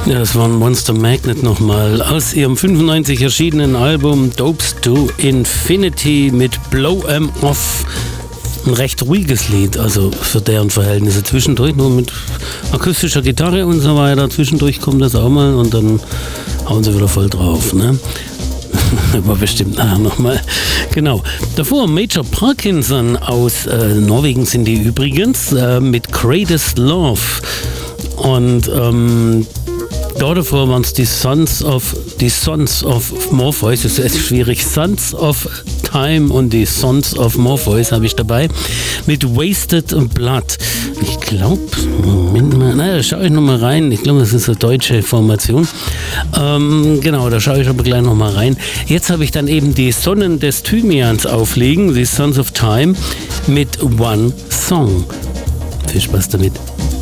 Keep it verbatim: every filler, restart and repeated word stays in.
Ja, das war ein Monster Magnet nochmal aus ihrem fünfundneunzig erschienenen Album Dopes to Infinity mit Blow 'em Off. Ein recht ruhiges Lied, also für deren Verhältnisse. Zwischendurch nur mit akustischer Gitarre und so weiter. Zwischendurch kommt das auch mal und dann hauen sie wieder voll drauf, ne? Aber bestimmt nachher nochmal. Genau. Davor Major Parkinson aus äh, Norwegen sind die übrigens äh, mit Greatest Love. Und ähm, da davor waren es die Sons of die Sons of Morpheus, das ist schwierig, Sons of Time und die Sons of Morpheus habe ich dabei mit Wasted Blood. Ich glaube, Moment mal, naja, da schaue ich nochmal rein, ich glaube, das ist eine deutsche Formation. Ähm, genau, da schaue ich aber gleich nochmal rein. Jetzt habe ich dann eben die Sonnen des Thymians auflegen, die Sons of Time mit One Song. Viel Spaß damit.